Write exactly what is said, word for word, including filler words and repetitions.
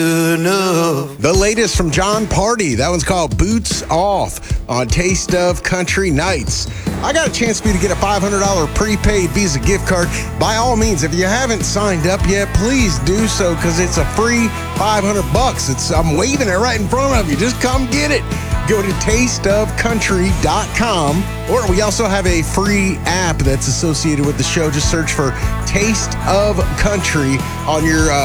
The latest from John Party. That one's called Boots Off on Taste of Country Nights. I got a chance for you to get a five hundred dollars prepaid Visa gift card. By all means, if you haven't signed up yet, please do so because it's a free five hundred bucks. It's I'm waving it right in front of you. Just come get it. Go to taste of country dot com, or we also have a free app that's associated with the show. Just search for Taste of Country on your uh,